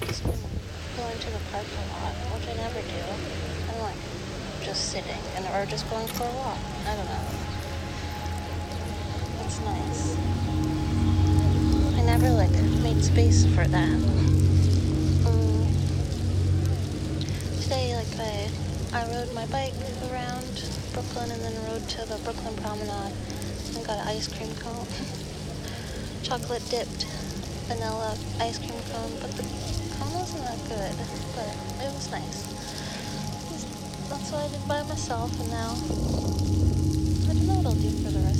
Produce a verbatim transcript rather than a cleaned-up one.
Just been going to the park a lot, which I never do. I'm like just sitting and or just going for a walk. I don't know. It's nice. I never like made space for that. Um, today, like I, I rode my bike around Brooklyn and then rode to the Brooklyn Promenade and got an ice cream cone, chocolate dipped vanilla ice cream cone, but the cone wasn't that good, but it was nice. That's what I did by myself, and now I don't know what I'll do for the rest